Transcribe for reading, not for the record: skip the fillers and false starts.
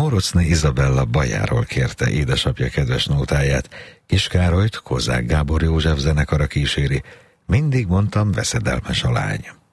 Mórocné Izabella Bajáról kérte édesapja kedves nótáját. Kis Károlyt Kozák Gábor József zenekara kíséri. Mindig mondtam, veszedelmes a lány.